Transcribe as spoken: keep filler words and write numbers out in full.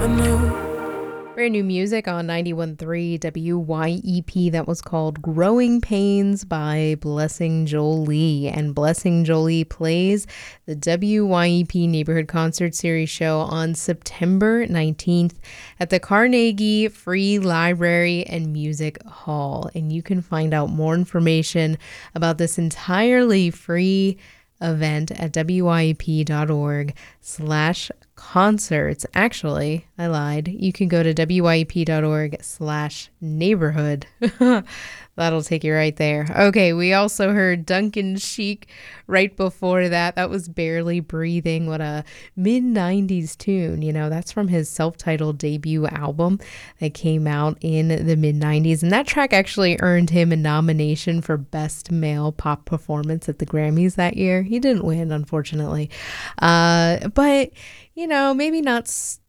Brand new music on ninety-one point three W Y E P. That was called Growing Pains by Blessing Jolie. And Blessing Jolie plays the W Y E P Neighborhood Concert Series show on September nineteenth at the Carnegie Free Library and Music Hall. And you can find out more information about this entirely free event at wyep.org slash concerts. Actually, I lied. You can go to wyep.org slash neighborhood. That'll take you right there. Okay, we also heard Duncan Sheik right before that. That was Barely Breathing. What a mid nineties tune. You know, that's from his self-titled debut album that came out in the mid nineties. And that track actually earned him a nomination for Best Male Pop Performance at the Grammys that year. He didn't win, unfortunately. Uh, but, you know, maybe not... St-